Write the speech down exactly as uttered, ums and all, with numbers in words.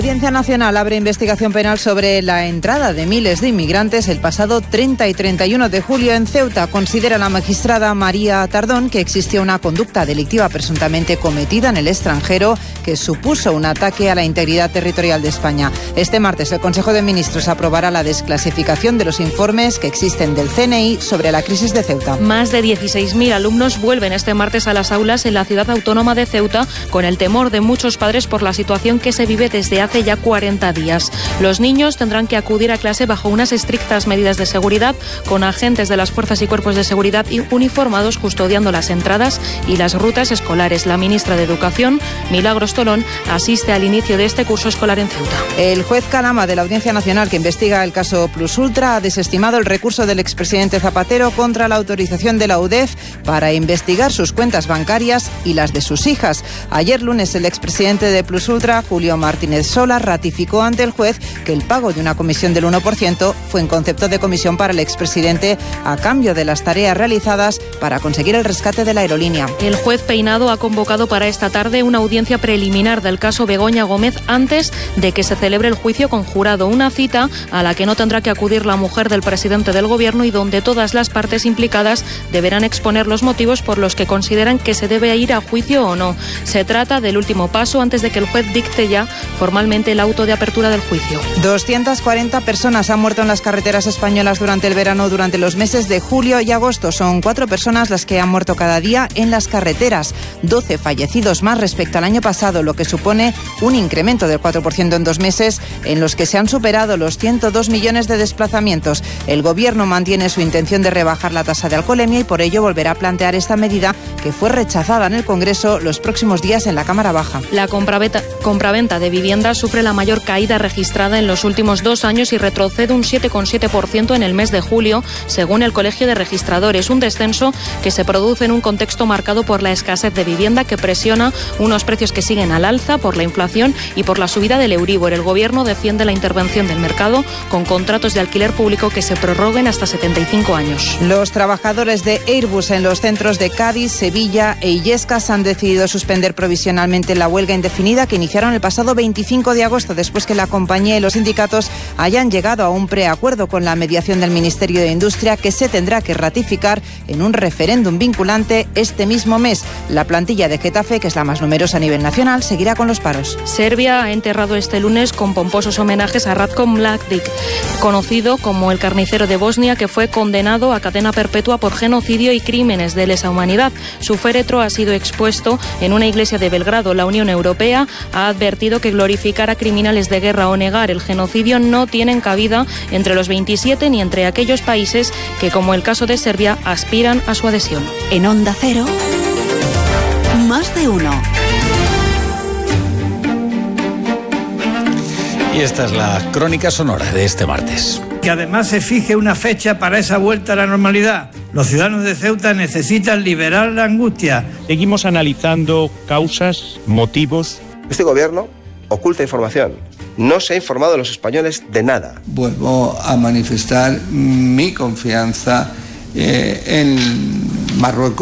La Audiencia Nacional abre investigación penal sobre la entrada de miles de inmigrantes el pasado treinta y treinta y uno de julio en Ceuta. Considera la magistrada María Tardón que existió una conducta delictiva presuntamente cometida en el extranjero que supuso un ataque a la integridad territorial de España. Este martes el Consejo de Ministros aprobará la desclasificación de los informes que existen del C N I sobre la crisis de Ceuta. Más de dieciséis mil alumnos vuelven este martes a las aulas en la ciudad autónoma de Ceuta con el temor de muchos padres por la situación que se vive desde hace hace ya cuarenta días. Los niños tendrán que acudir a clase bajo unas estrictas medidas de seguridad, con agentes de las fuerzas y cuerpos de seguridad uniformados custodiando las entradas y las rutas escolares. La ministra de Educación, Milagros Tolón, asiste al inicio de este curso escolar en Ceuta. El juez Calama de la Audiencia Nacional, que investiga el caso Plus Ultra, ha desestimado el recurso del expresidente Zapatero contra la autorización de la U D E F para investigar sus cuentas bancarias y las de sus hijas. Ayer lunes, el expresidente de Plus Ultra, Julio Martínez Sola, ratificó ante el juez que el pago de una comisión del uno por ciento fue en concepto de comisión para el expresidente a cambio de las tareas realizadas para conseguir el rescate de la aerolínea. El juez Peinado ha convocado para esta tarde una audiencia preliminar del caso Begoña Gómez antes de que se celebre el juicio con jurado, una cita a la que no tendrá que acudir la mujer del presidente del Gobierno y donde todas las partes implicadas deberán exponer los motivos por los que consideran que se debe ir a juicio o no. Se trata del último paso antes de que el juez dicte ya formalmente el auto de apertura del juicio. doscientas cuarenta personas han muerto en las carreteras españolas durante el verano, durante los meses de julio y agosto. Son cuatro personas las que han muerto cada día en las carreteras, doce fallecidos más respecto al año pasado, lo que supone un incremento del cuatro por ciento en dos meses en los que se han superado los ciento dos millones de desplazamientos. El Gobierno mantiene su intención de rebajar la tasa de alcoholemia y por ello volverá a plantear esta medida que fue rechazada en el Congreso los próximos días en la Cámara Baja. La compraventa, compraventa de viviendas sufre la mayor caída registrada en los últimos dos años y retrocede un siete coma siete por ciento en el mes de julio, según el Colegio de Registradores. Un descenso que se produce en un contexto marcado por la escasez de vivienda que presiona unos precios que siguen al alza por la inflación y por la subida del Euríbor. El Gobierno defiende la intervención del mercado con contratos de alquiler público que se prorroguen hasta setenta y cinco años. Los trabajadores de Airbus en los centros de Cádiz, Sevilla e Illescas han decidido suspender provisionalmente la huelga indefinida que iniciaron el pasado veinticinco de agosto, después que la compañía y los sindicatos hayan llegado a un preacuerdo con la mediación del Ministerio de Industria, que se tendrá que ratificar en un referéndum vinculante este mismo mes. La plantilla de Getafe, que es la más numerosa a nivel nacional, seguirá con los paros. Serbia ha enterrado este lunes con pomposos homenajes a Ratko Mladic, conocido como el carnicero de Bosnia, que fue condenado a cadena perpetua por genocidio y crímenes de lesa humanidad. Su féretro ha sido expuesto en una iglesia de Belgrado. La Unión Europea ha advertido que glorificar a criminales de guerra o negar el genocidio no tienen cabida entre los veintisiete ni entre aquellos países que, como el caso de Serbia, aspiran a su adhesión. En Onda Cero, más de uno. Y esta es la crónica sonora de este martes. Que además se fije una fecha para esa vuelta a la normalidad. Los ciudadanos de Ceuta necesitan liberar la angustia. Seguimos analizando causas, motivos. Este gobierno oculta información. No se ha informado a los españoles de nada. Vuelvo a manifestar mi confianza eh, en Marruecos.